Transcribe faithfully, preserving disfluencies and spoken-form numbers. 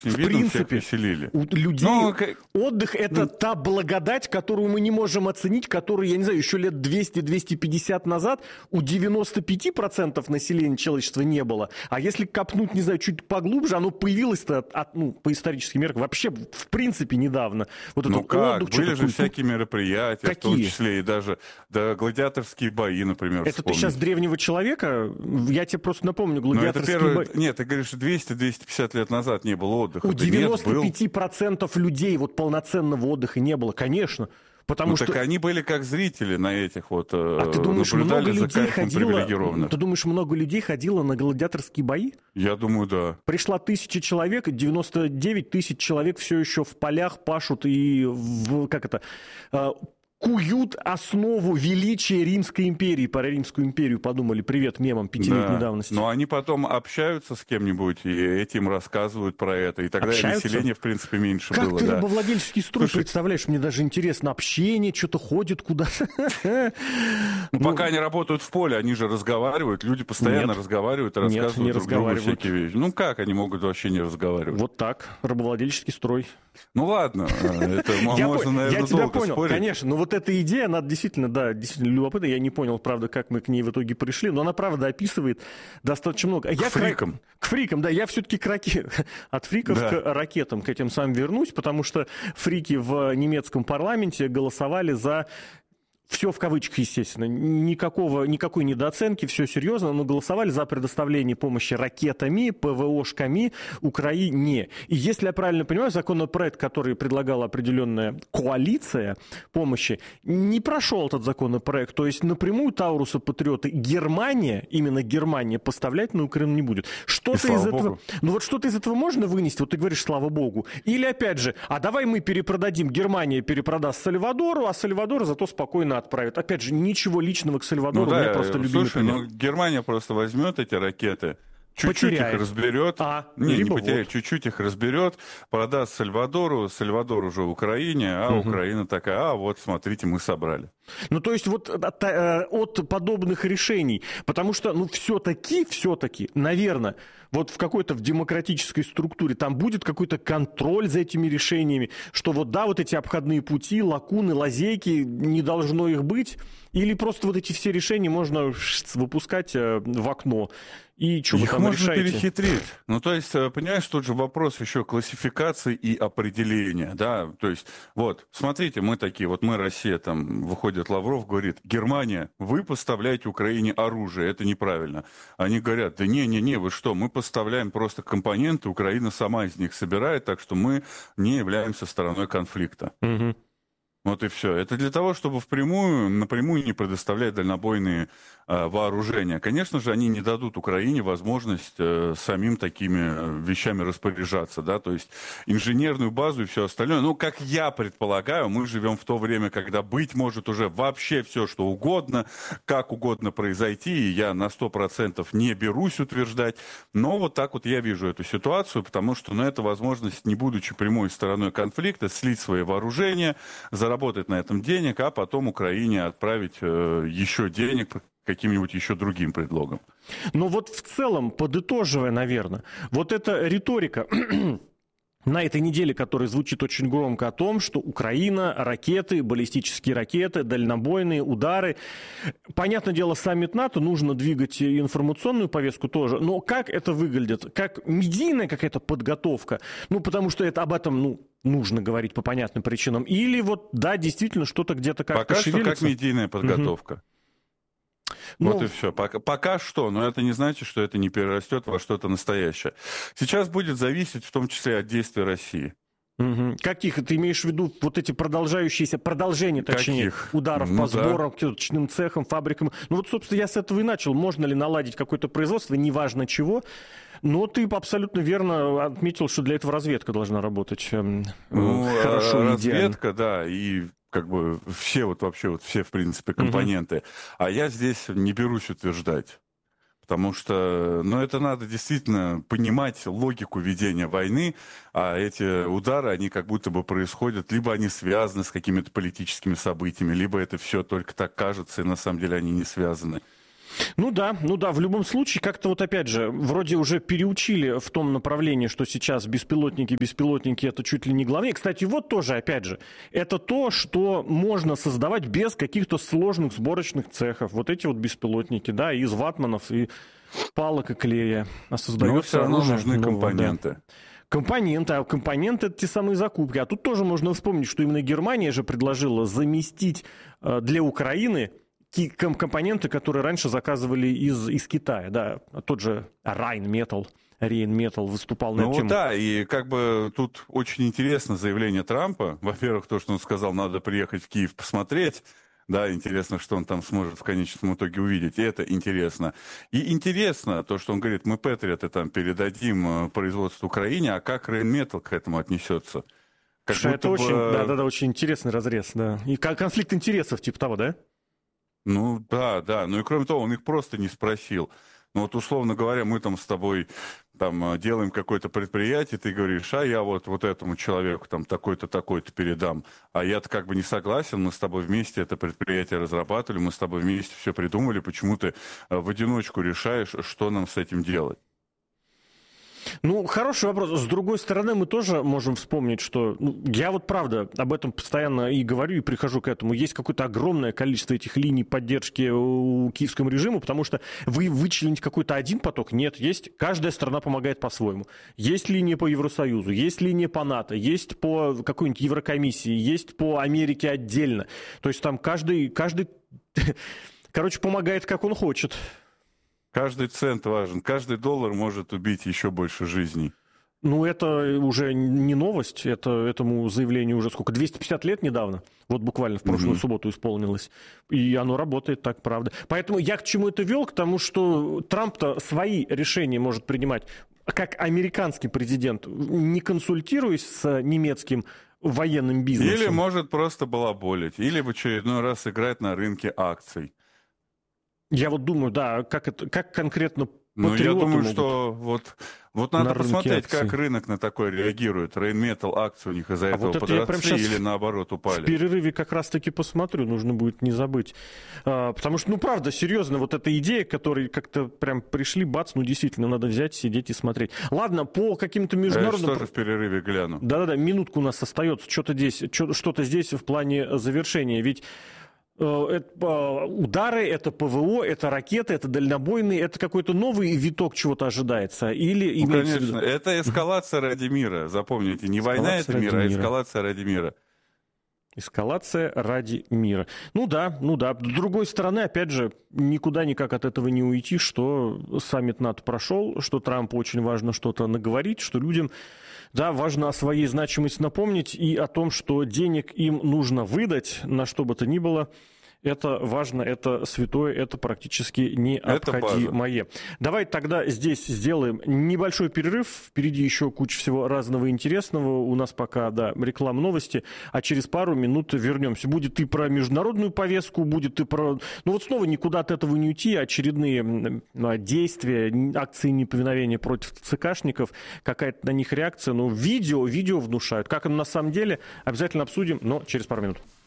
В принципе, селили. у людей Но... отдых — это ну... та благодать, которую мы не можем оценить, которую, я не знаю, еще лет двести-двести пятьдесят назад у девяноста пяти процентов населения человечества не было. А если копнуть, не знаю, чуть поглубже, оно появилось-то от, от, ну, по историческим меркам вообще, в принципе, недавно. Вот ну этот как, отдых, были же всякие мероприятия, Какие? В том числе и даже да, гладиаторские бои, например, Это вспомнить. Ты сейчас древнего человека? Я тебе просто напомню, гладиаторские первое... бои... Нет, ты говоришь, двести-двести пятьдесят лет назад не было отдыха. У да девяноста пяти процентов был... людей вот полноценного отдыха не было, конечно. Потому ну, что... так они были как зрители на этих вот, а ты думаешь, наблюдали много за людей кайфом ходило... привилегированных. Ты думаешь, много людей ходило на гладиаторские бои? Я думаю, да. Пришла тысяча человек, девяносто девять тысяч человек все еще в полях пашут и в, как это... куют основу величия Римской империи. Про Римскую империю подумали. Привет мемам пятилетней да. давности. Но они потом общаются с кем-нибудь, и этим рассказывают про это. И тогда общаются? Население, в принципе, меньше как было. Как ты да. рабовладельческий строй Слушай... представляешь? Мне даже интересно. Общение, что-то ходит куда-то. Ну, пока они работают в поле, они же разговаривают. Люди постоянно Нет. разговаривают и рассказывают Нет, не друг другу разговаривают. всякие вещи. Ну, как они могут вообще не разговаривать? Вот так. Рабовладельческий строй. Ну, ладно. Это можно, наверное, Я тебя долго понял, спорить. конечно. Но вот эта идея, она действительно, да, действительно любопытна. Я не понял, правда, как мы к ней в итоге пришли, но она, правда, описывает достаточно много. К я фрикам. К, к фрикам, да. Я все-таки к раке... от фриков да. к ракетам, к этим самым вернусь, потому что фрики в немецком парламенте голосовали за... Все в кавычках, естественно. Никакого, никакой недооценки, все серьезно, но голосовали за предоставление помощи ракетами, ПВОшками Украине. И если я правильно понимаю, законопроект, который предлагала определенная коалиция помощи, не прошел этот законопроект. То есть напрямую Тауруса Патриоты Германия, именно Германия, поставлять на Украину не будет. Что-то из этого, ну вот что-то из этого можно вынести? Вот ты говоришь, слава богу. Или опять же, а давай мы перепродадим, Германия перепродаст Сальвадору, а Сальвадор зато спокойно отправит. Опять же, ничего личного к Сальвадору, ну, да, у меня просто любимый слушай, пример. Ну, Германия просто возьмет эти ракеты, чуть-чуть потеряет. их разберет, а, не, не потеряет, вот. чуть-чуть их разберет, продаст Сальвадору, Сальвадор уже Украине, а угу. Украина такая, а вот, смотрите, мы собрали. Ну, то есть вот от, от подобных решений, потому что, ну, все-таки, все-таки, наверное, вот в какой-то в демократической структуре там будет какой-то контроль за этими решениями, что вот да, вот эти обходные пути, лакуны, лазейки, не должно их быть, или просто вот эти все решения можно выпускать в окно. И что вы там можно решаете? перехитрить. Ну, то есть, понимаешь, тут же вопрос еще классификации и определения, да, то есть, вот, смотрите, мы такие, вот мы, Россия, там, выходит Лавров, говорит, Германия, вы поставляете Украине оружие, это неправильно. Они говорят, да не-не-не, вы что, мы поставляем просто компоненты, Украина сама из них собирает, так что мы не являемся стороной конфликта. Угу. Вот и все. Это для того, чтобы впрямую, напрямую не предоставлять дальнобойные э, вооружения. Конечно же, они не дадут Украине возможность э, самим такими вещами распоряжаться, да, то есть инженерную базу и все остальное. Ну, как я предполагаю, мы живем в то время, когда быть может уже вообще все, что угодно, как угодно произойти, и я на сто процентов не берусь утверждать, но вот так вот я вижу эту ситуацию, потому что, ну, это возможность, не будучи прямой стороной конфликта, слить свои вооружения, заработать на этом денег, а потом Украине отправить э, еще денег каким-нибудь еще другим предлогом. Но вот в целом, подытоживая, наверное, вот эта риторика на этой неделе, которая звучит очень громко о том, что Украина, ракеты, баллистические ракеты, дальнобойные удары. Понятное дело, саммит НАТО, нужно двигать информационную повестку тоже, но как это выглядит? Как медийная какая-то подготовка? Ну, потому что это об этом, ну, нужно говорить по понятным причинам. Или вот, да, действительно, что-то где-то как-то Пока шевелится. что как медийная подготовка. Угу. Вот ну... и все. Пока, пока что, но это не значит, что это не перерастет во что-то настоящее. Сейчас будет зависеть в том числе от действий России. Угу. Каких? Ты имеешь в виду вот эти продолжающиеся, продолжение, точнее, Каких? ударов ну, по да. сборам, кирпичным цехам, фабрикам? Ну вот, собственно, я с этого и начал. Можно ли наладить какое-то производство, неважно чего, но ты абсолютно верно отметил, что для этого разведка должна работать ну, хорошо, разведка, идеально. Да, и как бы все вот вообще вот все, в принципе, компоненты. Угу. А я здесь не берусь утверждать. Потому что, ну, это надо действительно понимать логику ведения войны, а эти удары, они как будто бы происходят, либо они связаны с какими-то политическими событиями, либо это все только так кажется, и на самом деле они не связаны. Ну да, ну да, в любом случае, как-то вот опять же, вроде уже переучили в том направлении, что сейчас беспилотники, беспилотники это чуть ли не главное. Кстати, вот тоже, опять же, это то, что можно создавать без каких-то сложных сборочных цехов. Вот эти вот беспилотники, да, из ватманов и палок и клея. А создается Но все равно оружие нужны новое, компоненты. Да. Компоненты, а компоненты это те самые закупки. А тут тоже можно вспомнить, что именно Германия же предложила заместить э, для Украины компоненты, которые раньше заказывали из, из Китая. Да, тот же Rheinmetall, Rheinmetall выступал на ну эту тему. Ну да, и как бы тут очень интересно заявление Трампа. Во-первых, то, что он сказал, надо приехать в Киев посмотреть. Да, интересно, что он там сможет в конечном итоге увидеть. И это интересно. И интересно то, что он говорит, мы Патриоты там передадим производство Украине, а как Rheinmetall к этому отнесется? Как Слушай, это бы... очень, да, да, да, очень интересный разрез, да. И конфликт интересов, типа того, да? Ну да, да. Ну и кроме того, он их просто не спросил. Ну вот условно говоря, мы там с тобой там делаем какое-то предприятие, ты говоришь, а я вот, вот этому человеку там такой-то, такой-то передам. А я-то как бы не согласен, мы с тобой вместе это предприятие разрабатывали, мы с тобой вместе все придумали, почему ты в одиночку решаешь, что нам с этим делать? Ну, хороший вопрос. С другой стороны, мы тоже можем вспомнить, что... Ну, я вот, правда, об этом постоянно и говорю, и прихожу к этому. Есть какое-то огромное количество этих линий поддержки у киевскому режиму, потому что вы вычлените какой-то один поток? Нет, есть. Каждая страна помогает по-своему. Есть линия по Евросоюзу, есть линия по НАТО, есть по какой-нибудь Еврокомиссии, есть по Америке отдельно. То есть там каждый... каждый... Короче, помогает, как он хочет. Каждый цент важен, каждый доллар может убить еще больше жизней. Ну, это уже не новость, это, этому заявлению уже сколько, двести пятьдесят лет недавно, вот буквально в прошлую mm-hmm. субботу исполнилось, и оно работает так, правда. Поэтому я к чему это вел? К тому, что Трамп-то свои решения может принимать, как американский президент, не консультируясь с немецким военным бизнесом. Или может просто балаболить, или в очередной раз играть на рынке акций. Я вот думаю, да, как, это, как конкретно Ну, я думаю, могут что вот, вот надо посмотреть, акций. Как рынок на такое реагирует. Rheinmetall акции у них из-за а этого вот подросли или наоборот упали. В перерыве как раз-таки посмотрю, нужно будет не забыть. А, потому что, ну, правда, серьезно, вот эта идея, которой как-то прям пришли, бац, ну, действительно, надо взять, сидеть и смотреть. Ладно, по каким-то международным... Я тоже в перерыве гляну. Да-да-да, минутку у нас остается, что-то здесь, что-то здесь в плане завершения, ведь... Это удары, это ПВО, это ракеты, это дальнобойные, это какой-то новый виток чего-то ожидается? Или ну, конечно, это эскалация ради мира, запомните, не эскалация война это мир, а эскалация ради мира. Эскалация ради мира. Ну да, ну да. С другой стороны, опять же, никуда никак от этого не уйти, что саммит НАТО прошел, что Трампу очень важно что-то наговорить, что людям, да, важно о своей значимости напомнить и о том, что денег им нужно выдать на что бы то ни было. Это важно, это святое, это практически необходимое. Давай тогда здесь сделаем небольшой перерыв. Впереди еще куча всего разного интересного. У нас пока, да, реклама, новости. А через пару минут вернемся. Будет и про международную повестку, будет и про... Ну вот снова никуда от этого не уйти. Очередные действия, акции неповиновения против ЦКшников. Какая-то на них реакция. Ну, видео, видео внушают. Как оно на самом деле, обязательно обсудим, но через пару минут.